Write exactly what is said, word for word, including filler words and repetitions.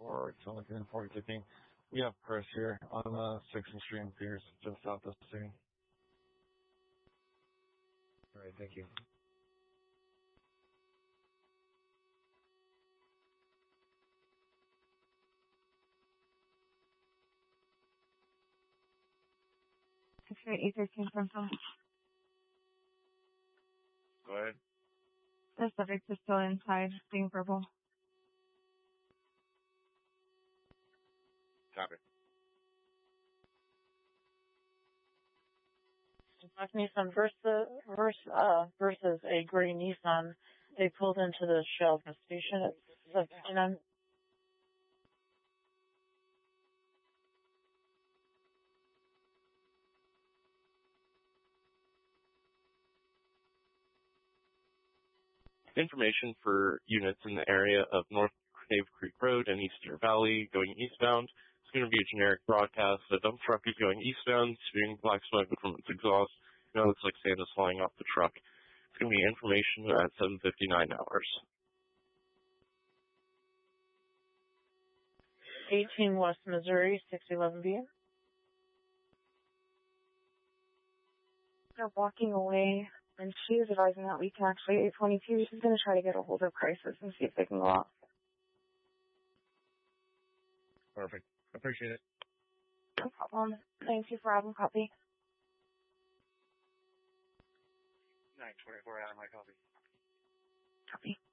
for Telegram for tipping. We have Chris here on uh, sixth and Street and Pierce, just south of the city. All right, thank you. six eight thirteen from home. Go ahead. The subject is still inside, being verbal. Copy. Black Nissan versus, versus, uh, versus a gray Nissan. They pulled into the Shell station at seventy-nine. Information for units in the area of North Cave Creek Road and East Deer Valley going eastbound. It's going to be a generic broadcast. A dump truck is going eastbound, spewing black smoke from its exhaust. You know, it looks like sand is flying off the truck. It's going to be information at seven fifty-nine hours. eighteen West Missouri, six eleven B. They're walking away, and she is advising that we can actually, eight twenty-two, she's going to try to get a hold of Crisis and see if they can go off. Perfect. Appreciate it. No problem. Thank you for having copy. nine twenty-four out of my copy. Copy.